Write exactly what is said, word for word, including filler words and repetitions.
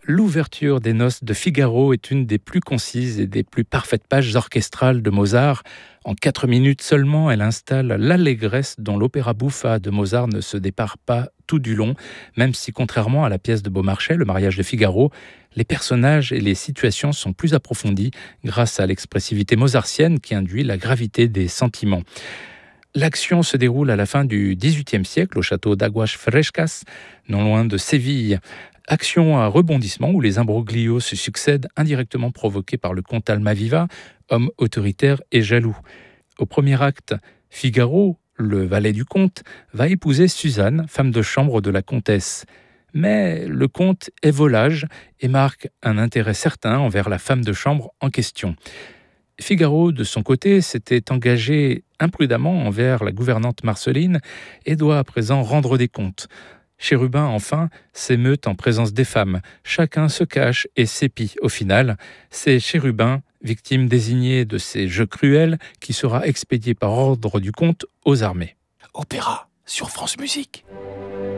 L'ouverture des noces de Figaro est une des plus concises et des plus parfaites pages orchestrales de Mozart. En quatre minutes seulement, elle installe l'allégresse dont l'opéra bouffa de Mozart ne se dépare pas tout du long, même si, contrairement à la pièce de Beaumarchais, Le mariage de Figaro, les personnages et les situations sont plus approfondis grâce à l'expressivité mozartienne qui induit la gravité des sentiments. L'action se déroule à la fin du dix-huitième siècle au château d'Aguas Frescas, non loin de Séville. Action à rebondissement où les imbroglios se succèdent, indirectement provoqués par le comte Almaviva, homme autoritaire et jaloux. Au premier acte, Figaro, le valet du comte, va épouser Suzanne, femme de chambre de la comtesse. Mais le comte est volage et marque un intérêt certain envers la femme de chambre en question. Figaro, de son côté, s'était engagé imprudemment envers la gouvernante Marceline et doit à présent rendre des comptes. Chérubin, enfin, s'émeut en présence des femmes. Chacun se cache et s'épie. Au final, c'est Chérubin, victime désignée de ces jeux cruels, qui sera expédié par ordre du comte aux armées. Opéra sur France Musique.